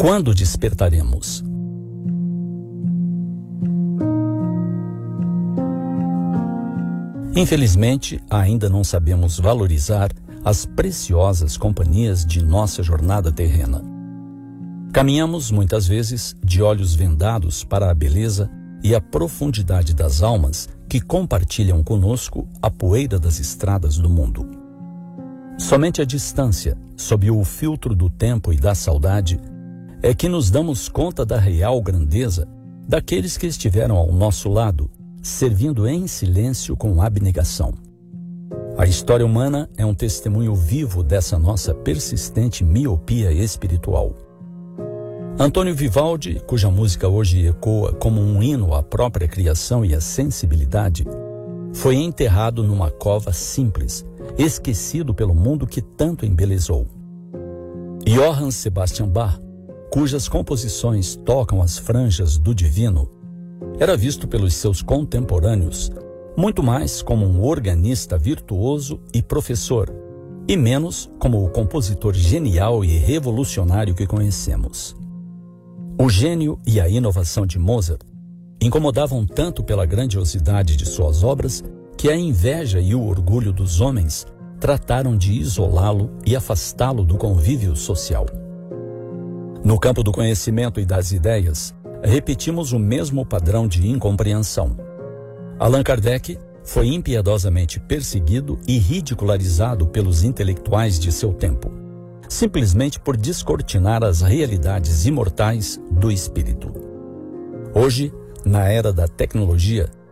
Quando despertaremos? Infelizmente, ainda não sabemos valorizar as preciosas companhias de nossa jornada terrena. Caminhamos, muitas vezes, de olhos vendados para a beleza e a profundidade das almas que compartilham conosco a poeira das estradas do mundo. Somente a distância, sob o filtro do tempo e da saudade, é que nos damos conta da real grandeza daqueles que estiveram ao nosso lado, servindo em silêncio com abnegação. A história humana é um testemunho vivo dessa nossa persistente miopia espiritual. Antônio Vivaldi, cuja música hoje ecoa como um hino à própria criação e à sensibilidade, foi enterrado numa cova simples, esquecido pelo mundo que tanto embelezou. Johann Sebastian Bach, cujas composições tocam as franjas do divino, era visto pelos seus contemporâneos muito mais como um organista virtuoso e professor, e menos como o compositor genial e revolucionário que conhecemos. O gênio e a inovação de Mozart incomodavam tanto pela grandiosidade de suas obras que a inveja e o orgulho dos homens trataram de isolá-lo e afastá-lo do convívio social. No campo do conhecimento e das ideias, repetimos o mesmo padrão de incompreensão. Allan Kardec foi impiedosamente perseguido e ridicularizado pelos intelectuais de seu tempo, simplesmente por descortinar as realidades imortais do espírito. Hoje, na era da tecnologia,